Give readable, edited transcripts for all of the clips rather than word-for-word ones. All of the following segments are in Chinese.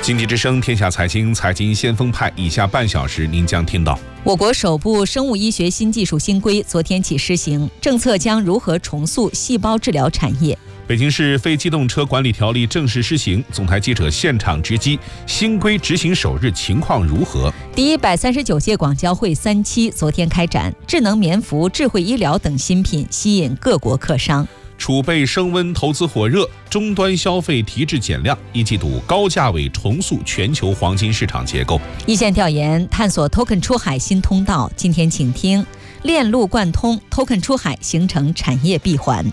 经济之声天下财经，财经先锋派，以下半小时您将听到： 我国首部生物医学新技术新规昨天起施行，政策将如何重塑细胞治疗产业？ 北京市非机动车管理条例正式施行，总台记者现场直击新规执行首日情况如何？ 第139届广交会3期昨天开展，智能棉服、智慧医疗等新品吸引各国客商。 储备升温，投资火热，终端消费提质减量，一季度高价位重塑全球黄金市场结构。 一线调研探索 Token 出海新通道，今天请听链路贯通 Token 出海形成产业闭环。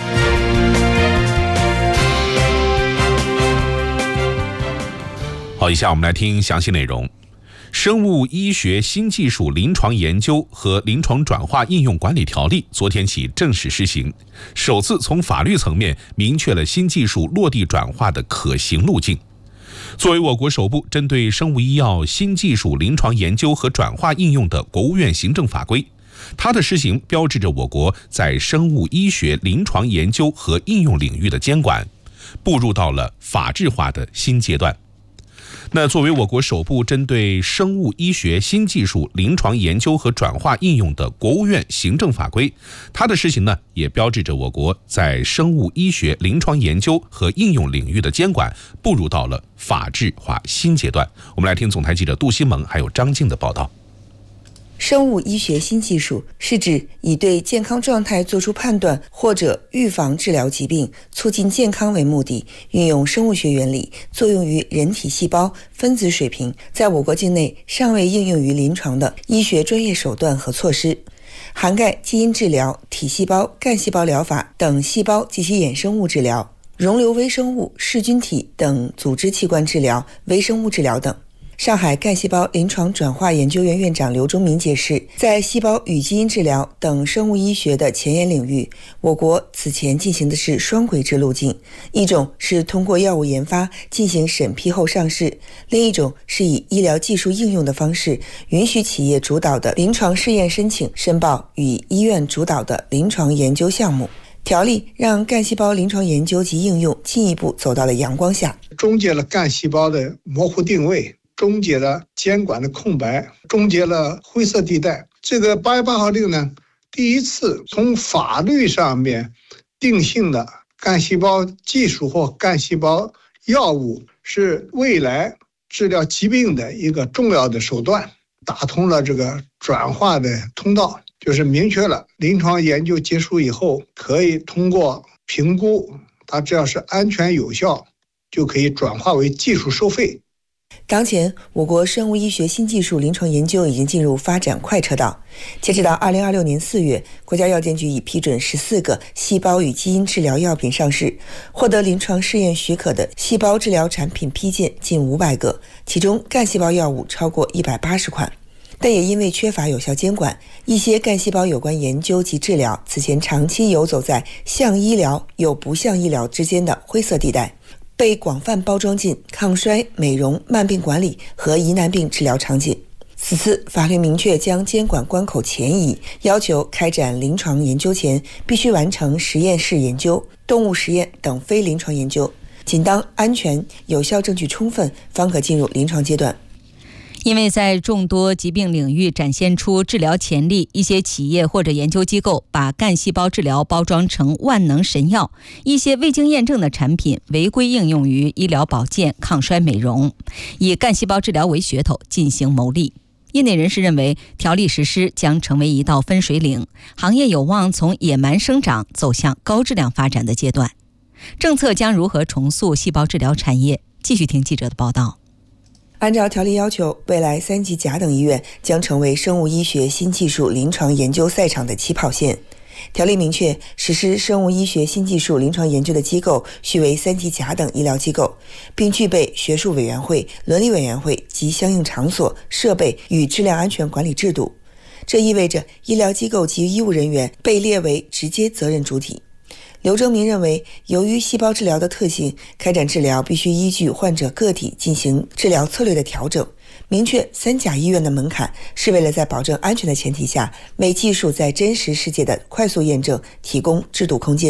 好，以下我们来听详细内容。生物医学新技术临床研究和临床转化应用管理条例昨天起正式施行，首次从法律层面明确了新技术落地转化的可行路径。作为我国首部针对生物医药新技术临床研究和转化应用的国务院行政法规，它的施行标志着我国在生物医学临床研究和应用领域的监管步入到了法治化的新阶段。那作为我国首部针对生物医学新技术临床研究和转化应用的国务院行政法规，它的施行呢，也标志着我国在生物医学临床研究和应用领域的监管步入到了法治化新阶段。我们来听总台记者杜新萌还有张静的报道。 生物医学新技术是指以对健康状态做出判断或者预防治疗疾病、促进健康为目的，运用生物学原理作用于人体细胞、分子水平，在我国境内尚未应用于临床的医学专业手段和措施，涵盖基因治疗、体细胞、干细胞疗法等细胞及其衍生物治疗、溶瘤微生物、噬菌体等组织器官治疗、微生物治疗等。上海干细胞临床转化研究院院长刘忠明解释，在细胞与基因治疗等生物医学的前沿领域，我国此前进行的是双轨制路径，一种是通过药物研发进行审批后上市，另一种是以医疗技术应用的方式，允许企业主导的临床试验申请申报与医院主导的临床研究项目。条例让干细胞临床研究及应用进一步走到了阳光下， 终结了干细胞的模糊定位，终结了监管的空白，终结了灰色地带。这个8月8号令呢，第一次从法律上面定性的干细胞技术或干细胞药物是未来治疗疾病的一个重要的手段，打通了这个转化的通道，就是明确了临床研究结束以后，可以通过评估，它只要是安全有效，就可以转化为技术收费。 当前，我国生物医学新技术临床研究已经进入发展快车道。截止到2026年4月，国家药监局已批准14个细胞与基因治疗药品上市，获得临床试验许可的细胞治疗产品批件近500个，其中干细胞药物超过180款。但也因为缺乏有效监管，一些干细胞有关研究及治疗此前长期游走在像医疗有不像医疗之间的灰色地带，被广泛包装进抗衰、美容、慢病管理和疑难病治疗场景。此次法律明确将监管关口前移，要求开展临床研究前必须完成实验室研究、动物实验等非临床研究，仅当安全有效证据充分，方可进入临床阶段。 因为在众多疾病领域展现出治疗潜力，一些企业或者研究机构把干细胞治疗包装成万能神药，一些未经验证的产品违规应用于医疗保健、抗衰美容，以干细胞治疗为噱头进行牟利。业内人士认为，条例实施将成为一道分水岭，行业有望从野蛮生长走向高质量发展的阶段。政策将如何重塑细胞治疗产业？继续听记者的报道。 按照条例要求，未来3级甲等医院将成为生物医学新技术临床研究赛场的起跑线。条例明确，实施生物医学新技术临床研究的机构须为3级甲等医疗机构，并具备学术委员会、伦理委员会及相应场所、设备与质量安全管理制度。这意味着医疗机构及医务人员被列为直接责任主体。刘正明认为，由于细胞治疗的特性，开展治疗必须依据患者个体进行治疗策略的调整。明确3甲医院的门槛，是为了在保证安全的前提下，为技术在真实世界的快速验证提供制度空间。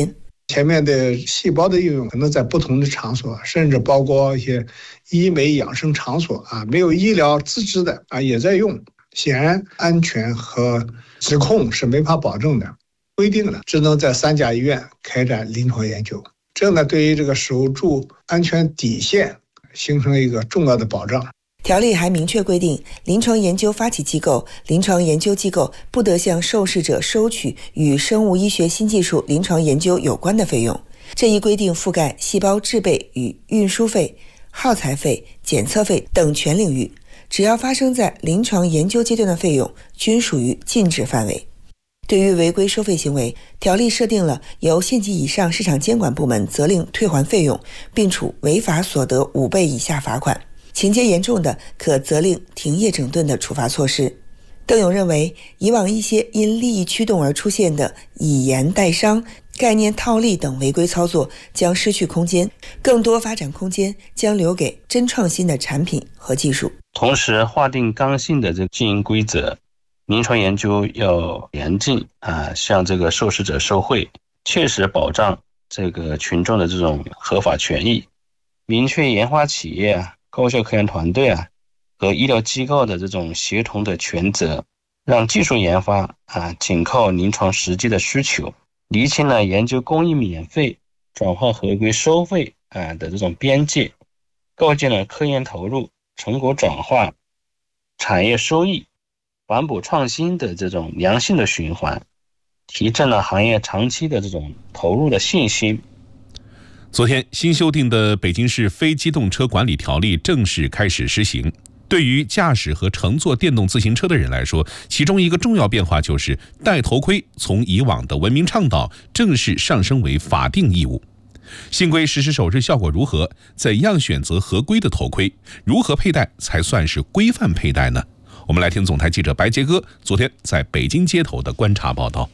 前面的细胞的应用可能在不同的场所，甚至包括一些医美养生场所没有医疗资质的也在用。显然安全和质控是没法保证的，规定了只能在3家医院开展临床研究，这呢对于这个守住安全底线形成一个重要的保障。 条例还明确规定，临床研究发起机构、临床研究机构不得向受试者收取与生物医学新技术临床研究有关的费用。这一规定覆盖细胞制备与运输费、耗材费、检测费等全领域，只要发生在临床研究阶段的费用均属于禁止范围。对于违规收费行为，条例设定了由县级以上市场监管部门责令退还费用，并处违法所得5倍以下罚款，情节严重的可责令停业整顿的处罚措施。邓勇认为，以往一些因利益驱动而出现的以言代商、概念套利等违规操作将失去空间，更多发展空间将留给真创新的产品和技术。 同时划定刚性的这个经营规则，临床研究要严禁向这个受试者受贿，确实保障这个群众的这种合法权益，明确研发企业高校科研团队和医疗机构的这种协同的权责，让技术研发仅靠临床实际的需求，厘清了研究公益免费转化合规收费的这种边界，构建了科研投入、成果转化、产业收益、环保创新的这种良性的循环，提振了行业长期的这种投入的信心。 昨天，新修订的北京市非机动车管理条例正式开始施行。对于驾驶和乘坐电动自行车的人来说，其中一个重要变化就是戴头盔从以往的文明倡导正式上升为法定义务。新规实施首日效果如何？怎样选择合规的头盔？如何佩戴才算是规范佩戴呢？我们来听总台记者白杰哥昨天在北京街头的观察报道。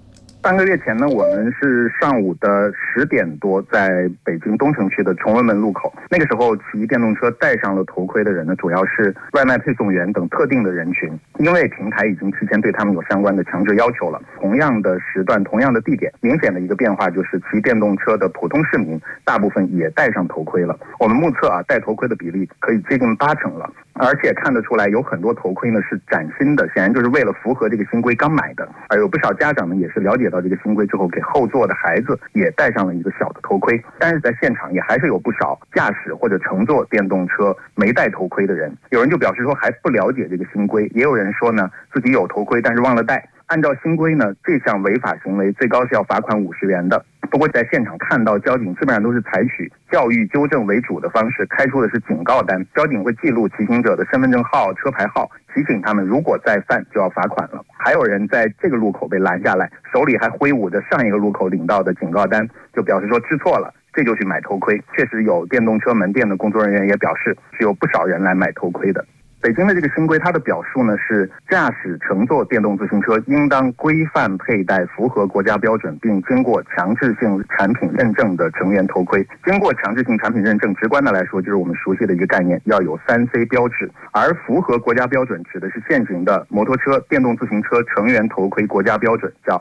3个月前呢，我们是上午的10点多，在北京东城区的崇文门路口。那个时候，骑电动车戴上了头盔的人呢，主要是外卖配送员等特定的人群，因为平台已经提前对他们有相关的强制要求了。同样的时段，同样的地点，明显的一个变化就是骑电动车的普通市民大部分也戴上头盔了。我们目测戴头盔的比例可以接近80%了，而且看得出来有很多头盔呢是崭新的，显然就是为了符合这个新规刚买的。而有不少家长呢也是了解到这个新规之后，给后座的孩子也戴上了一个小的头盔。但是在现场也还是有不少驾驶或者乘坐电动车没戴头盔的人，有人就表示说还不了解这个新规，也有人说呢自己有头盔但是忘了戴。按照新规呢，这项违法行为最高是要罚款50元的。不过在现场看到交警基本上都是采取教育纠正为主的方式，开出的是警告单，交警会记录骑行者的身份证号、车牌号，提醒他们如果再犯就要罚款了。还有人在这个路口被拦下来，手里还挥舞着上一个路口领到的警告单，就表示说知错了，这就去买头盔。确实有电动车门店的工作人员也表示，是有不少人来买头盔的。北京的这个新规，它的表述呢是驾驶乘坐电动自行车应当规范佩戴符合国家标准并经过强制性产品认证的成员头盔。经过强制性产品认证，直观的来说就是我们熟悉的一个概念，要有3C 标志。而符合国家标准指的是现行的摩托车电动自行车成员头盔国家标准，叫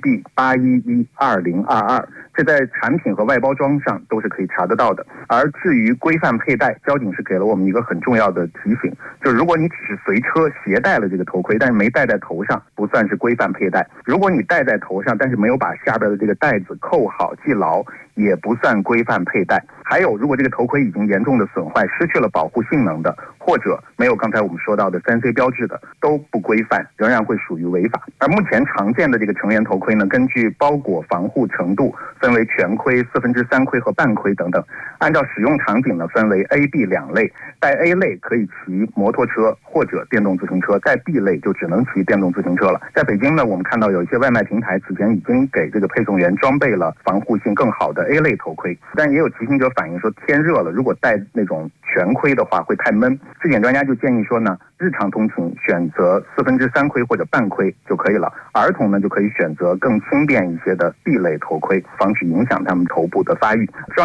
GB8112022，这在产品和外包装上都是可以查得到的。而至于规范佩戴，交警是给了我们一个很重要的提醒，就是如果你只是随车携带了这个头盔，但是没戴在头上，不算是规范佩戴；如果你戴在头上，但是没有把下边的这个带子扣好系牢，也不算规范佩戴。还有，如果这个头盔已经严重的损坏，失去了保护性能的，或者没有刚才我们说到的3C 标志的，都不规范，仍然会属于违法。而目前常见的这个成员头盔呢，根据包裹防护程度分为全盔、3/4盔和半盔等等。按照使用场景呢，分为 A、B 2类。在 A 类可以骑摩托车或者电动自行车，在 B 类就只能骑电动自行车了。在北京呢，我们看到有一些外卖平台此前已经给这个配送员装备了防护性更好的 A 类头盔，但也有骑行者反映说天热了，如果戴那种全盔的话会太闷。质检专家就建议说呢，日常通勤选择3/4盔或者半盔就可以了。儿童呢就可以选择更轻便一些的 B 类头盔，防止影响他们头部的发育。